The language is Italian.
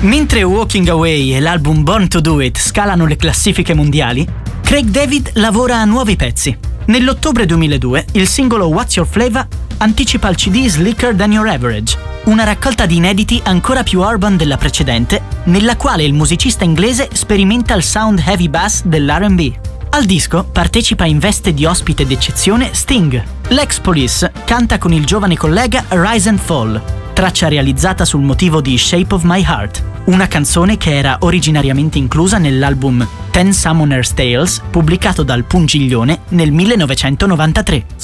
Mentre Walking Away e l'album Born to Do It scalano le classifiche mondiali, Craig David lavora a nuovi pezzi. Nell'ottobre 2002 il singolo What's Your Flavor anticipa il CD Slicker Than Your Average, una raccolta di inediti ancora più urban della precedente, nella quale il musicista inglese sperimenta il sound heavy bass dell'R&B. Al disco partecipa in veste di ospite d'eccezione Sting. L'ex Police canta con il giovane collega Rise and Fall, traccia realizzata sul motivo di Shape of My Heart, una canzone che era originariamente inclusa nell'album Ten Summoner's Tales, pubblicato dal Pungiglione nel 1993.